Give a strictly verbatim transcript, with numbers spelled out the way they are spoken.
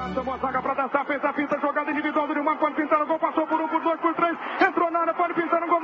Tomou a zaga para dançar, fez a finta, jogada individual do Nilmar, pode pintar o gol, passou por um, por dois, por três, entrou na área, pode pintar o gol.